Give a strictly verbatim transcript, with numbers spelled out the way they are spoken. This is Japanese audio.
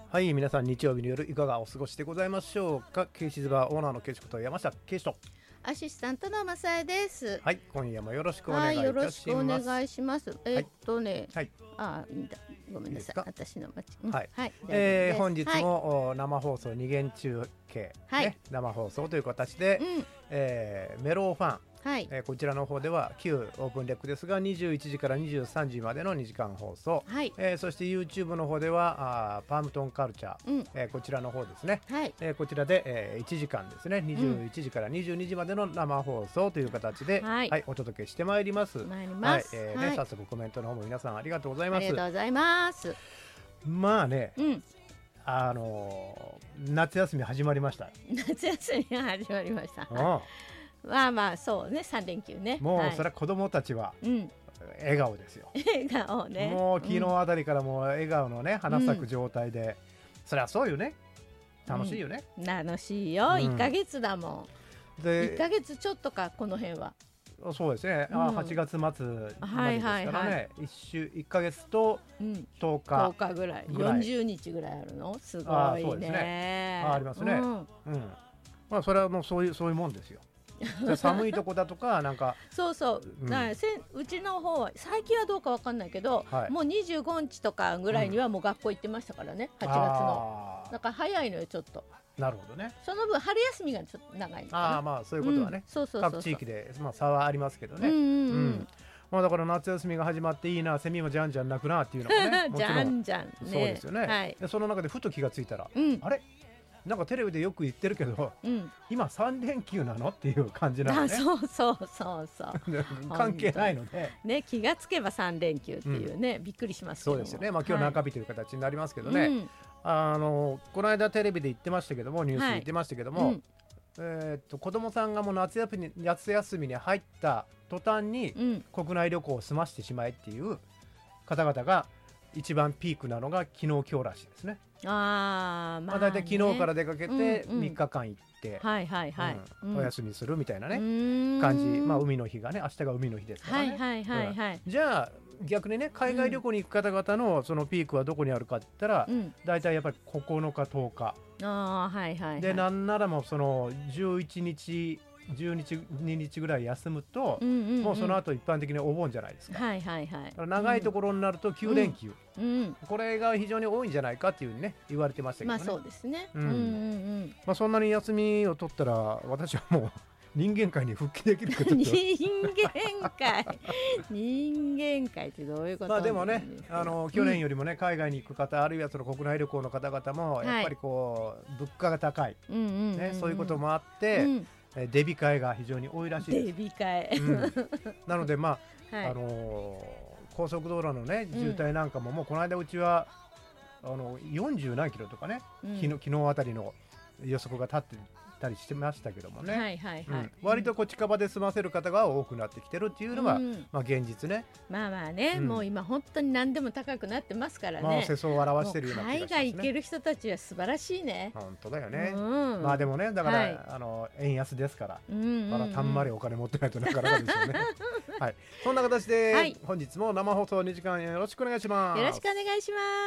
はい、皆さん日曜日の夜いかがお過ごしでございましょうか。ケイシズバーオーナーのケイシこと山下ケイシとアシスタントのマサエです。 はい、今夜もよろしくお願いいたします。 はい、よろしくお願いします。えー、っとね、 はい、 あ、いいんだ、ごめんなさい、私の間違い、 はい、 はい、 えー、本日も、はい、生放送二元中継、 はいね、生放送という形で、うん、えー、メローファン、はいえー、こちらの方では旧オープンレックですがにじゅういちじからにじゅうさんじまでのにじかん放送、はいえー、そして YouTube の方ではあパームトンカルチャー、うんえー、こちらの方ですね、はいえー、こちらで、えー、いちじかんですねにじゅういちじからにじゅうにじまでの生放送という形で、はいはい、お届けしてまいります。 まいります、 はいえーねはい、早速コメントの方も皆さんありがとうございます。 ありがとうございます。 まあね、うんあのー、夏休み始まりました。 夏休みが始まりました。あまあまあそうね、さん連休ね。 もう、はい、それは子供たちは笑顔ですよ。 笑顔ね。 もう昨日あたりからもう笑顔のね花咲く状態で、うん、そりゃそうよね。楽しいよね。 うん、楽しいよ、うん、いっかげつだもん。でいっかげつちょっとかこの辺は。 そうですね。うん、あはちがつ末までですからね。はいはいはい、いっ週いっかげつととおか、 うん、とおかぐらい、よんじゅうにちぐらいあるの。すごいね。 あそうですね。あありますね。うん。うん、まあそれはもうそういうそういうもんですよ。寒いとこだとかなんかそうそう、うん、だせうちの方は最近はどうかわかんないけど、はい、もうにじゅうごにちとかぐらいにはもう学校行ってましたからね、うん、はちがつのだから早いのよちょっと。 なるほどね。 その分春休みがちょっと長いのかな。 ああまあそういうことはね、うん、 そうそうそうそう各地域で、まあ、差はありますけどね。うんうんうんうんまあ、だから夏休みが始まっていいな、セミもじゃんじゃん鳴くなっていうのがねもちろんじゃんじゃん、ね、 そうですよね、はい、でその中でふと気がついたら、うん、あれなんかテレビでよく言ってるけど、うん、今さん連休なのっていう感じなのね。 あそうそうそうそう関係ないので、 ね、気がつけばさん連休っていうね、うん、びっくりしますけども。 そうですよね、まあ、今日中日という形になりますけどね、はいうん、あのこの間テレビで言ってましたけどもニュースで言ってましたけども、はいうんえー、っと子供さんがもう夏休みに、夏休みに入った途端に国内旅行を済ましてしまえっていう方々が一番ピークなのが昨日今日らしいですね。あ、まあ、だいたい昨日から出かけてみっかかん行って、はいはいはいうん、お休みするみたいなね感じ、まあ、海の日がね明日が海の日ですからね、はいはいはいはい、じゃあ逆にね海外旅行に行く方々のそのピークはどこにあるかって言ったら、うん、だいたいやっぱりここのかとおか、あ、はいはいはい、でなんならもうそのじゅういちにちじゅうににちぐらい休むと、うんうんうん、もうその後一般的にお盆じゃないですか、はいはいはい、だから長いところになるときゅう連休、うんうん、これが非常に多いんじゃないかっていうね言われてましたけどね。 まあそうですね、うんうんうんまあ、そんなに休みを取ったら私はもう人間界に復帰できるかと人間界人間界ってどういうことなんですか。 まあでもねあの去年よりもね、うん、海外に行く方あるいはその国内旅行の方々もやっぱりこう、はい、物価が高い、うんうんうんうんね、そういうこともあって、うんデビ会が非常に多いらしいです。 デビ会、うん、 なのでまあ、はいあのー、高速道路のね渋滞なんかも、うん、もうこの間うちはあのよんじゅう何キロとかね、うん、昨日昨日あたりの予測が立ってたりしてましたけどもね、はいはいはいうん、割とこう近場で済ませる方が多くなってきてるっていうのが、うんまあ、現実ね。 まあまあね、うん、もう今本当に何でも高くなってますからね、 まあ、世相を表してるような気がしますね。 海外行ける人たちは素晴らしいね。 本当だよね、うん、まあでもねだから、はい、あの円安ですから、うんうんうん、まだたんまりお金持ってないとなかなかですよねはい、そんな形で、はい、本日も生放送にじかんよろしくお願いします。 よろしくお願いします。